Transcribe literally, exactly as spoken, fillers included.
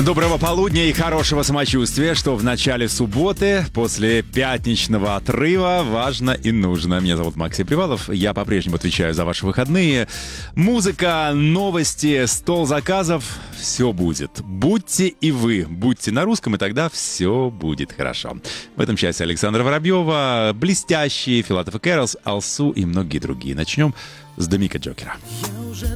доброго полудня и хорошего самочувствия, что в начале субботы, после пятничного отрыва, важно и нужно. Меня зовут Максим Привалов, я по-прежнему отвечаю за ваши выходные. Музыка, новости, стол заказов, все будет. Будьте и вы, будьте на русском, и тогда все будет хорошо. В этом часе Александра Воробьева, блестящие, Филатов и Кэрлс, Алсу и многие другие. Начнем с Домика Джокера. Я уже